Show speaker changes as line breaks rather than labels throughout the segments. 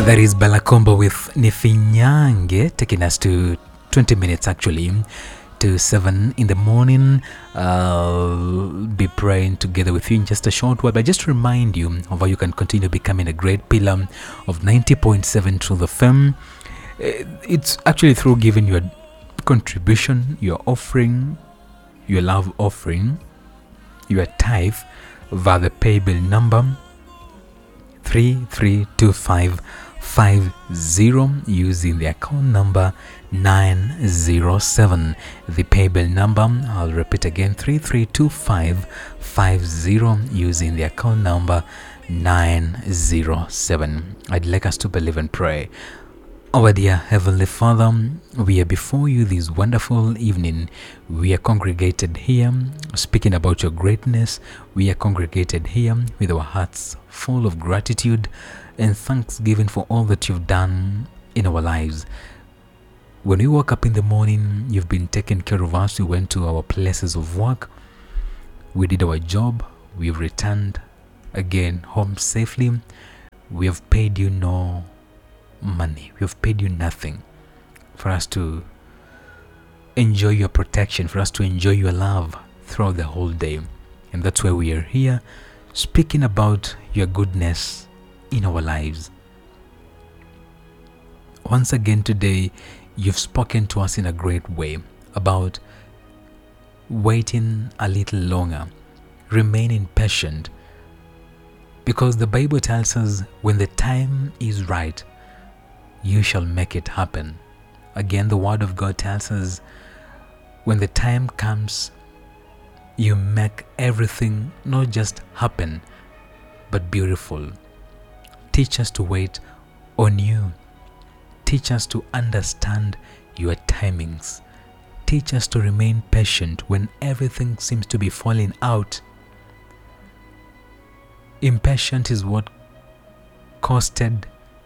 That is Bella Combo with Nifinyange, taking us to 20 minutes actually to 7 in the morning. I'll be praying together with you in just a short while, but just to remind you of how you can continue becoming a great pillar of 90.7 through the film. It's actually through giving your contribution, your offering, your love offering, your tithe via the pay bill number 332550 using the account number 907. The pay bill number, I'll repeat again, 332550 using the account number 907. I'd like us to believe and pray. Our dear Heavenly Father, we are before you this wonderful evening. We are congregated here speaking about your greatness. We are congregated here with our hearts full of gratitude and thanksgiving for all that you've done in our lives. When we woke up in the morning, you've been taking care of us. We went to our places of work. We did our job. We've returned again home safely. We have paid you no money. We have paid you nothing for us to enjoy your protection, for us to enjoy your love throughout the whole day. And that's why we are here speaking about your goodness in our lives. Once again today, you've spoken to us in a great way about waiting a little longer, remaining patient, because the Bible tells us when the time is right, you shall make it happen. Again, the Word of God tells us when the time comes, you make everything not just happen, but beautiful. Teach us to wait on you. Teach us to understand your timings. Teach us to remain patient when everything seems to be falling out. Impatient is what costed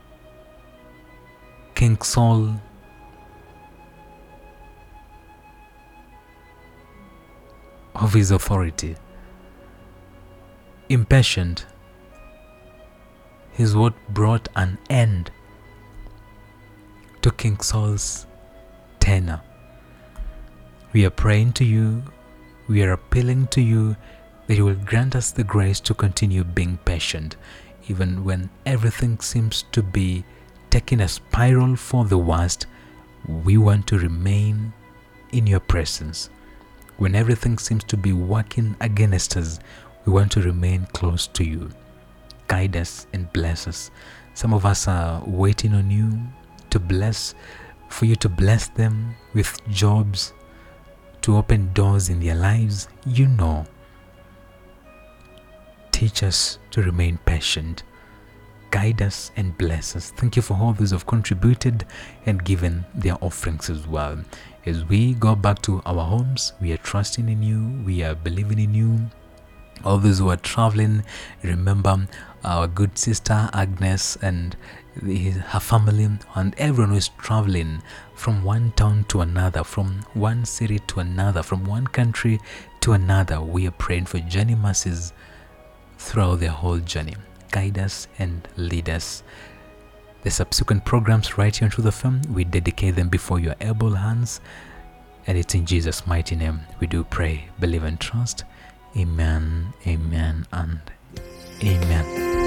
King Saul of his authority. Impatient is what brought an end to King Saul's tenure. We are praying to you, we are appealing to you that you will grant us the grace to continue being patient, even when everything seems to be taking a spiral for the worst. We want to remain in your presence. When everything seems to be working against us, we want to remain close to you. Guide us and bless us. Some of us are waiting on you to bless, for you to bless them with jobs, to open doors in their lives. You know. Teach us to remain patient. Guide us and bless us. Thank you for all those who have contributed and given their offerings as well. As we go back to our homes, we are trusting in you. We are believing in you. All those who are traveling, remember our good sister Agnes and her family, and everyone who is traveling from one town to another, from one city to another, from one country to another. We are praying for journey mercies throughout the whole journey. Guide us and lead us. The subsequent programs right here through the film, we dedicate them before your able hands, and it's in Jesus' mighty name we do pray, believe and trust. Amen, amen, and amen.